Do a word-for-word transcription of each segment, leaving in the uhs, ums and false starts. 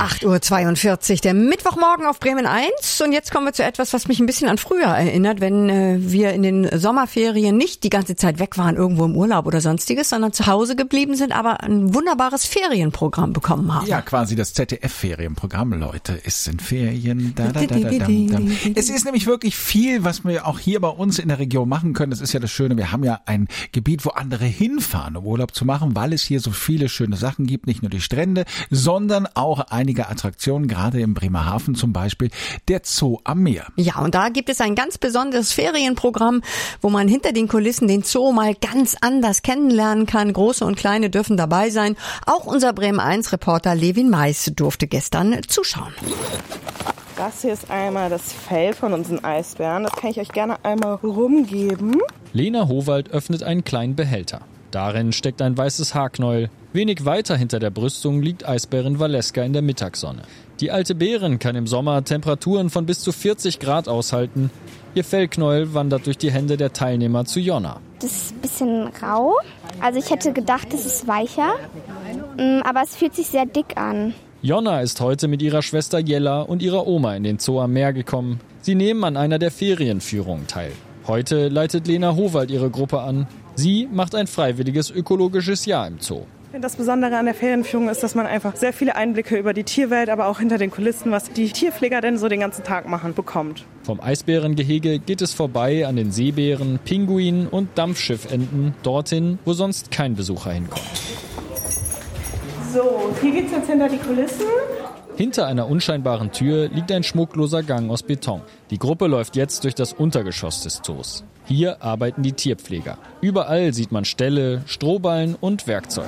acht Uhr zweiundvierzig, der Mittwochmorgen auf Bremen eins. Und jetzt kommen wir zu etwas, was mich ein bisschen an früher erinnert, wenn äh, wir in den Sommerferien nicht die ganze Zeit weg waren, irgendwo im Urlaub oder sonstiges, sondern zu Hause geblieben sind, aber ein wunderbares Ferienprogramm bekommen haben. Ja, quasi das Z D F-Ferienprogramm, Leute. Es sind Ferien. Da, da, da, da, da, da. Es ist nämlich wirklich viel, was wir auch hier bei uns in der Region machen können. Das ist ja das Schöne, wir haben ja ein Gebiet, wo andere hinfahren, um Urlaub zu machen, weil es hier so viele schöne Sachen gibt, nicht nur die Strände, sondern auch einige Attraktionen, gerade im Bremerhaven zum Beispiel, der Zoo am Meer. Ja, und da gibt es ein ganz besonderes Ferienprogramm, wo man hinter den Kulissen den Zoo mal ganz anders kennenlernen kann. Große und Kleine dürfen dabei sein. Auch unser Bremen eins Reporter Levin Mais durfte gestern zuschauen. Das hier ist einmal das Fell von unseren Eisbären. Das kann ich euch gerne einmal rumgeben. Lena Howald öffnet einen kleinen Behälter. Darin steckt ein weißes Haarknäuel. Wenig weiter hinter der Brüstung liegt Eisbärin Valeska in der Mittagssonne. Die alte Bärin kann im Sommer Temperaturen von bis zu vierzig Grad aushalten. Ihr Fellknäuel wandert durch die Hände der Teilnehmer zu Jonna. Das ist ein bisschen rau. Also ich hätte gedacht, es ist weicher. Aber es fühlt sich sehr dick an. Jonna ist heute mit ihrer Schwester Jella und ihrer Oma in den Zoo am Meer gekommen. Sie nehmen an einer der Ferienführungen teil. Heute leitet Lena Howald ihre Gruppe an. Sie macht ein freiwilliges ökologisches Jahr im Zoo. Das Besondere an der Ferienführung ist, dass man einfach sehr viele Einblicke über die Tierwelt, aber auch hinter den Kulissen, was die Tierpfleger denn so den ganzen Tag machen, bekommt. Vom Eisbärengehege geht es vorbei an den Seebären, Pinguinen und Dampfschiffenten, dorthin, wo sonst kein Besucher hinkommt. So, hier geht's jetzt hinter die Kulissen. Hinter einer unscheinbaren Tür liegt ein schmuckloser Gang aus Beton. Die Gruppe läuft jetzt durch das Untergeschoss des Zoos. Hier arbeiten die Tierpfleger. Überall sieht man Ställe, Strohballen und Werkzeug.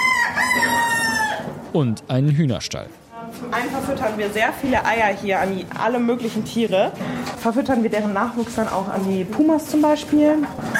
Und einen Hühnerstall. Zum einen verfüttern wir sehr viele Eier hier an die, alle möglichen Tiere. Verfüttern wir deren Nachwuchs dann auch an die Pumas zum Beispiel.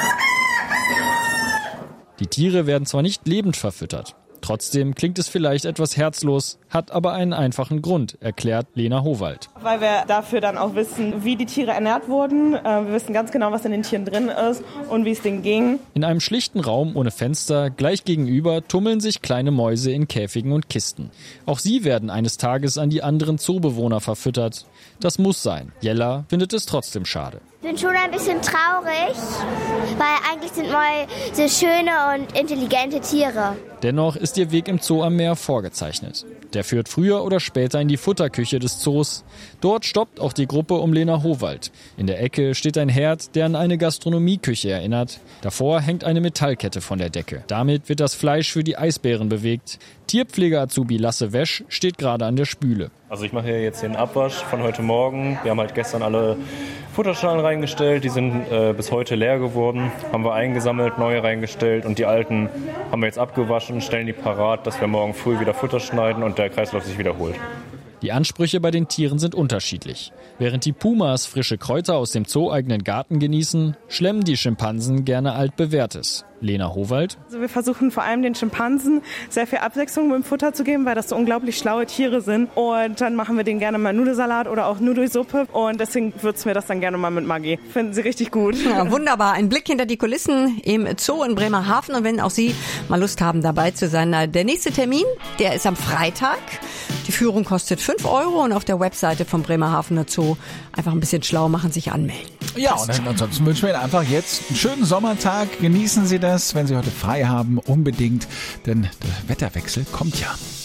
Die Tiere werden zwar nicht lebend verfüttert. Trotzdem klingt es vielleicht etwas herzlos, hat aber einen einfachen Grund, erklärt Lena Howald. Weil wir dafür dann auch wissen, wie die Tiere ernährt wurden. Wir wissen ganz genau, was in den Tieren drin ist und wie es denen ging. In einem schlichten Raum ohne Fenster, gleich gegenüber, tummeln sich kleine Mäuse in Käfigen und Kisten. Auch sie werden eines Tages an die anderen Zoobewohner verfüttert. Das muss sein. Jella findet es trotzdem schade. Ich bin schon ein bisschen traurig, weil eigentlich sind Mäuse schöne und intelligente Tiere. Dennoch ist ihr Weg im Zoo am Meer vorgezeichnet. Der führt früher oder später in die Futterküche des Zoos. Dort stoppt auch die Gruppe um Lena Howald. In der Ecke steht ein Herd, der an eine Gastronomieküche erinnert. Davor hängt eine Metallkette von der Decke. Damit wird das Fleisch für die Eisbären bewegt. Tierpfleger-Azubi Lasse Wesch steht gerade an der Spüle. Also ich mache hier jetzt den Abwasch von heute Morgen. Wir haben halt gestern alle Futterschalen reingestellt, die sind äh, bis heute leer geworden, haben wir eingesammelt, neue reingestellt und die alten haben wir jetzt abgewaschen, stellen die parat, dass wir morgen früh wieder Futter schneiden und der Kreislauf sich wiederholt. Die Ansprüche bei den Tieren sind unterschiedlich. Während die Pumas frische Kräuter aus dem zooeigenen Garten genießen, schlemmen die Schimpansen gerne altbewährtes. Lena Howald. Also wir versuchen vor allem den Schimpansen sehr viel Abwechslung mit dem Futter zu geben, weil das so unglaublich schlaue Tiere sind. Und dann machen wir denen gerne mal Nudelsalat oder auch Nudelsuppe. Und deswegen würzen wir das dann gerne mal mit Maggi. Finden sie richtig gut. Ja, wunderbar. Ein Blick hinter die Kulissen im Zoo in Bremerhaven. Und wenn auch Sie mal Lust haben, dabei zu sein, der nächste Termin, der ist am Freitag. Die Führung kostet fünf Euro und auf der Webseite vom Bremerhavener Zoo einfach ein bisschen schlau machen, sich anmelden. Ja, und ansonsten wünschen wir Ihnen einfach jetzt einen schönen Sommertag. Genießen Sie das, wenn Sie heute frei haben, unbedingt, denn der Wetterwechsel kommt ja.